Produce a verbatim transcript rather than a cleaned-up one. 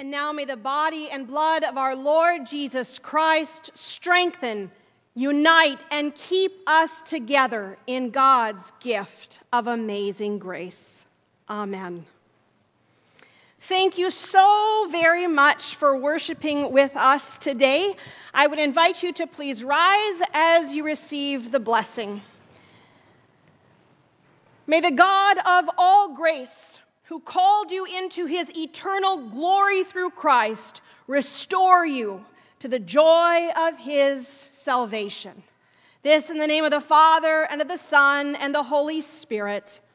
And now may the body and blood of our Lord Jesus Christ strengthen, unite, and keep us together in God's gift of amazing grace. Amen. Thank you so very much for worshiping with us today. I would invite you to please rise as you receive the blessing. May the God of all grace, who called you into his eternal glory through Christ, restore you to the joy of his salvation. This in the name of the Father, and of the Son, and the Holy Spirit.